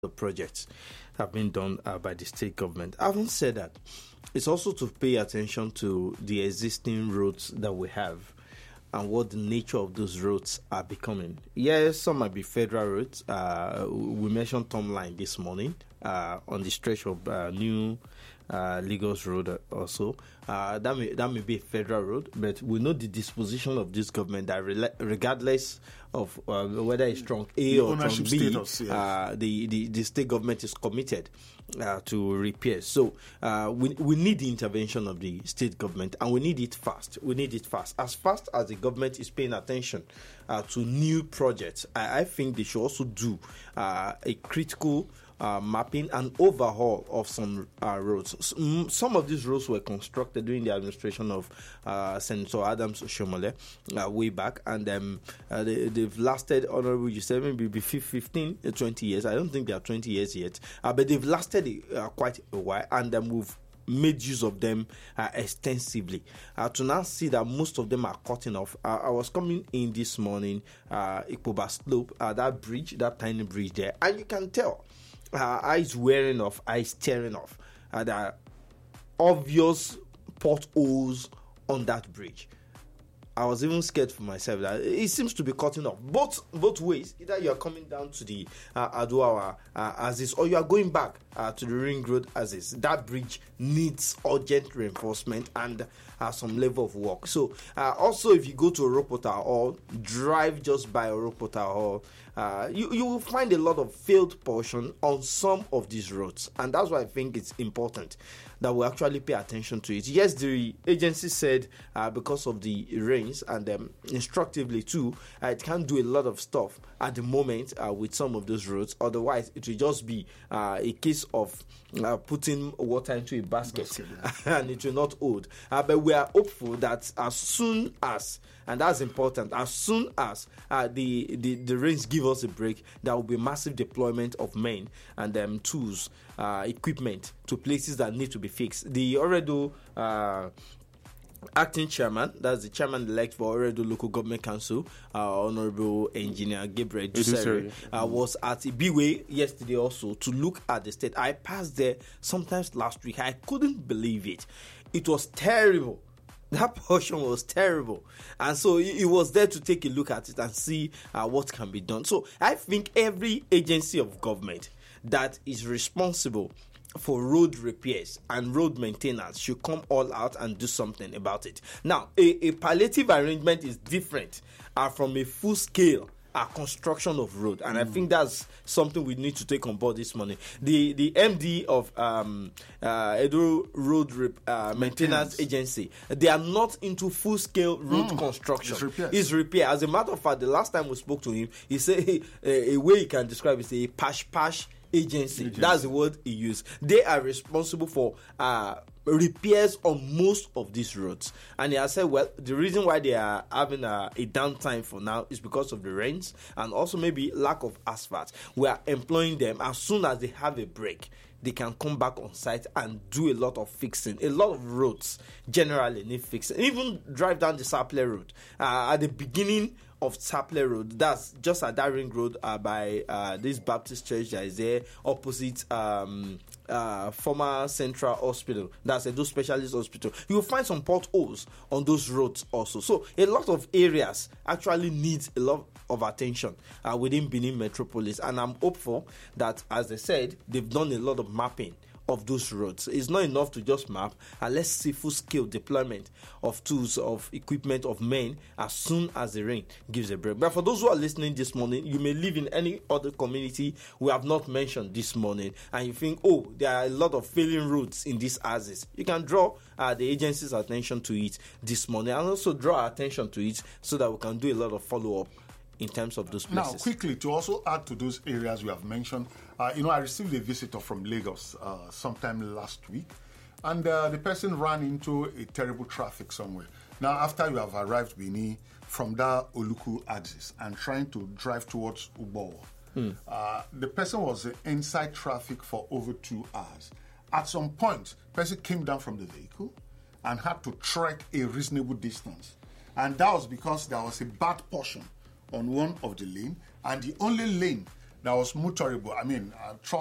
the projects have been done by the state government. Having said that, it's also to pay attention to the existing roads that we have and what the nature of those roads are becoming. Yes, some might be federal roads. We mentioned Tom Line this morning on the stretch of New Lagos Road also. That may be a federal road, but we know the disposition of this government that regardless of whether it's trunk A or trunk B, status, yes. The state government is committed to repairs. So we need the intervention of the state government, and we need it fast. As fast as the government is paying attention to new projects. I think they should also do a critical mapping and overhaul of some roads. Some of these roads were constructed during the administration of Senator Adams Oshiomhole way back, and they've lasted, Honorable, you said maybe 15, 20 years. I don't think they are 20 years yet, but they've lasted quite a while, and we've made use of them extensively. To now see that most of them are cutting off. I was coming in this morning, Ikpoba Slope, that bridge, that tiny bridge there, and you can tell eyes wearing off, eyes tearing off. There are obvious potholes on that bridge. I was even scared for myself that it seems to be cutting off both ways. Either you are coming down to the Aduawa Axis, or you are going back to the Ring Road Axis. That bridge needs urgent reinforcement and some level of work. So also, if you go to Oropota or drive just by Oropota Hall, you will find a lot of failed portion on some of these roads, and that's why I think it's important that we actually pay attention to it. Yes, the agency said because of the rains, and instructively too, it can't do a lot of stuff at the moment with some of those roads. Otherwise, it will just be a case of putting water into a basket and it will not hold. But we are hopeful that as soon as, and that's important, as soon as the rains give us a break, there will be massive deployment of men and tools, equipment to places that need to be fixed. The Oredo acting chairman, that's the chairman-elect for Oredo Local Government Council, Honorable Engineer Gabriel Dusere, was at Ibiwe yesterday also to look at the state. I passed there sometimes last week. I couldn't believe it. It was terrible. That portion was terrible. And so he was there to take a look at it and see what can be done. So I think every agency of government that is responsible for road repairs and road maintenance should come all out and do something about it. Now, a palliative arrangement is different from a full-scale construction of road, and I think that's something we need to take on board this morning. The MD of Edo Road Maintenance Agency, they are not into full-scale road construction. It's repair. As a matter of fact, the last time we spoke to him, he said a way he can describe it is a pash agency. That's the word he used. They are responsible for repairs on most of these roads, and he has said, well, the reason why they are having a downtime for now is because of the rains and also maybe lack of asphalt. We are employing them. As soon as they have a break, they can come back on site and do a lot of fixing. A lot of roads generally need fixing. Even drive down the Sapele Road. At the beginning of Sapele Road, that's just at that ring road by this Baptist church that is there opposite former Central Hospital. That's a specialist hospital. You will find some potholes on those roads also. So a lot of areas actually need a lot of attention within Benin Metropolis, and I'm hopeful that, as they said, they've done a lot of mapping of those roads. It's not enough to just map, and let's see full-scale deployment of tools, of equipment, of men as soon as the rain gives a break. But for those who are listening this morning, you may live in any other community we have not mentioned this morning, and you think, oh, there are a lot of failing roads in this axis. You can draw the agency's attention to it this morning, and also draw our attention to it so that we can do a lot of follow-up in terms of those places. Now, quickly, to also add to those areas we have mentioned, I received a visitor from Lagos sometime last week, and the person ran into a terrible traffic somewhere. Now, after you have arrived Benin from that Oluku axis and trying to drive towards Ubowo, the person was inside traffic for over 2 hours. At some point, the person came down from the vehicle and had to trek a reasonable distance. And that was because there was a bad portion on one of the lane, and the only lane that was motorable. I mean, truck